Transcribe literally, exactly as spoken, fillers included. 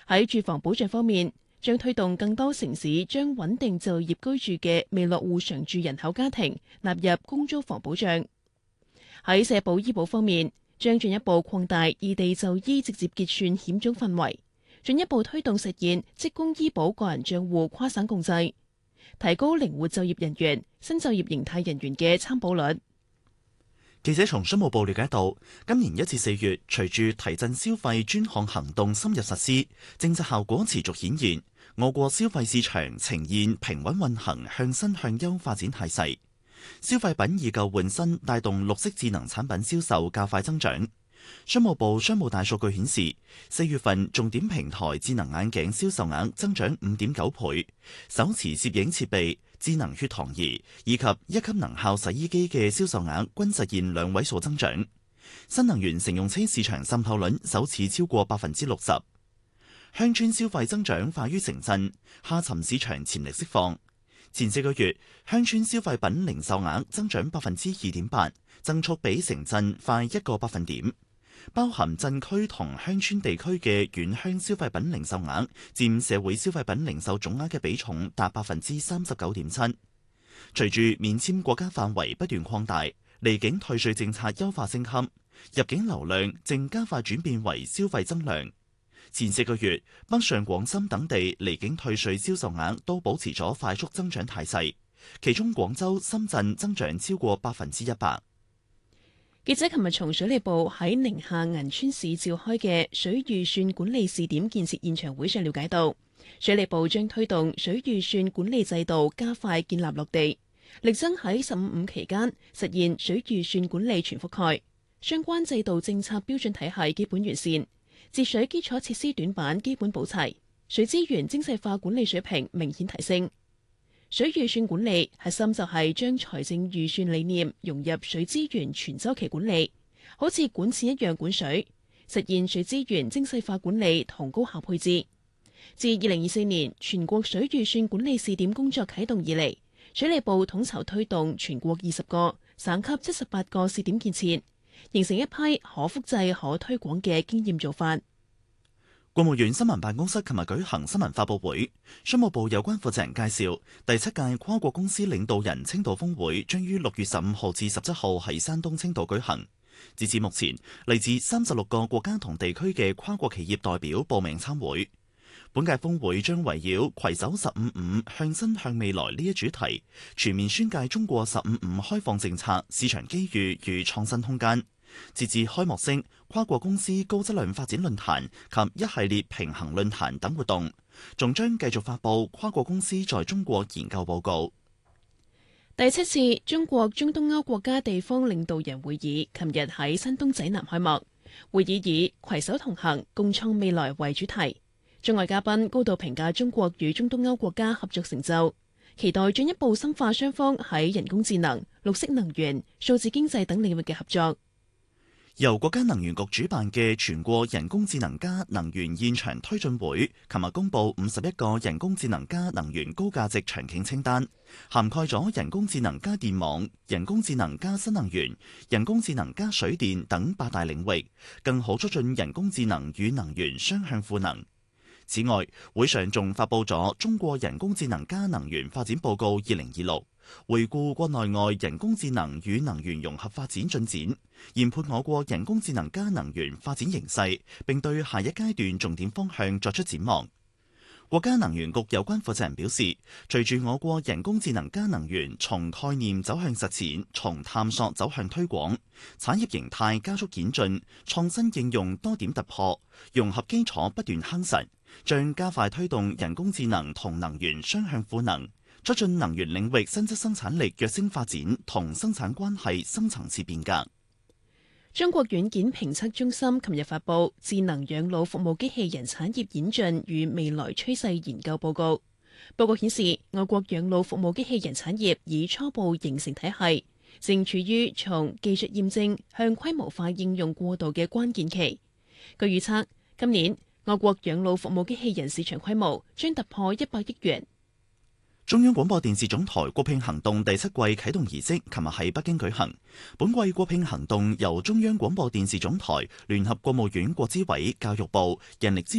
喺住房保障方面，將推動更多城市將穩定就業居住嘅未落戶常住人口家庭納入公租房保障。喺社保醫保方面，將進一步擴大異地就醫直接結算險種範圍，進一步推動實現職工醫保個人賬戶跨省共濟，提高靈活就業人員、新就業形態人員嘅參保率。 記者從商務部了解到，今年一至四月，隨住提振消費專項行動深入實施，政策效果持續顯現，我國消費市場呈現平穩運行、向新向優發展態勢。消費品以舊換新，帶動綠色智能產品銷售較快增長。商務部商務大數據顯示，四月份重點平台智能眼鏡銷售額增長五點九倍，手持攝影設備、智能血糖儀以及一級能效洗衣機嘅銷售額均實現兩位數增長。新能源乘用車市場滲透率首次超過百分之六十。鄉村消費增長快於城鎮，下沉市場潛力釋放。前四個月，鄉村消費品零售額增長百分之二點八，增速比城鎮快一個百分點。包含鎮區同鄉村地區嘅遠鄉消費品零售額佔社會消費品零售總額嘅比重達百分之三十九點七。隨住免簽國家範圍不斷擴大，離境退稅政策優化升級，入境流量正加快轉變為消費增量。前四個月，北上廣深等地離境退稅銷售額都保持咗快速增長態勢，其中廣州、深圳增長超過百分之一百。 記者琴日從水利部喺寧夏銀川市召開嘅水預算管理試點建設現場會上了解到，水利部將推動水預算管理制度加快建立落地，力爭喺十五五期間實現水預算管理全覆蓋，相關制度政策標準體系基本完善，節水基礎設施短板基本補齊，水資源精細化管理水平明顯提升。水預算管理核心就係將財政預算理念融入水資源全周期管理，好似管錢一樣管水，實現水資源精細化管理同高效配置。自二零二四年全國水預算管理試點工作啟動以嚟，水利部統籌推動全國二十個、省級七十八個試點建設，形成一批可複製可推廣嘅經驗做法。 國務院新聞辦公室琴日舉行新聞發佈會，商務部有關負責人介紹，第七屆跨國公司領導人青島峰會將於六月十五號至十七號喺山東青島舉行。截至目前，嚟自三十六個國家同地區嘅跨國企業代表報名參會。本屆峰會將圍繞攜手十五五向新向未來呢一主題，全面宣介中國十五五開放政策、市場機遇與創新空間。截至開幕式、跨國公司高質量發展論壇及一系列平衡論壇等活動，仲將繼續發佈跨國公司在中國研究報告。 第七次中國中東歐國家地方領導人會議琴日喺山東濟南開幕，會議以攜手同行、共創未來為主題。中外嘉賓高度評價中國與中東歐國家合作成就，期待進一步深化雙方喺人工智能、綠色能源、數字經濟等領域嘅合作。 由國家能源局主辦嘅全國人工智能加能源現場推進會，琴日公布五十一個人工智能加能源高價值場景清單，涵蓋咗人工智能加電網、人工智能加新能源、人工智能加水電等八大領域，更好促進人工智能與能源雙向賦能。此外，會上仲發佈咗《中國人工智能加能源發展報告二零二六》，回顧國內外人工智能與能源融合發展進展，研判我國人工智能加能源發展形勢，並對下一階段重點方向作出展望。國家能源局有關負責人表示，隨住我國人工智能加能源從概念走向實踐，從探索走向推廣，產業形態加速演進，創新應用多點突破，融合基礎不斷夯實，將加快推動人工智能同能源雙向賦能，促進能源領域新質生產力躍升發展同生產關係深層次變革。 中國軟件評測中心琴日發布智能養老服務機器人產業演進與未來趨勢研究報告。報告顯示，我國養老服務機器人產業已初步形成體系，正處於從技術驗證向規模化應用過渡嘅關鍵期。據預測，今年我國養老服務機器人市場規模將突破一百億元。 中央廣播電視總台國聘行動第七季啟動儀式琴日喺北京舉行。本季國聘行動由中央廣播電視總台聯合國務院國資委、教育部、人力資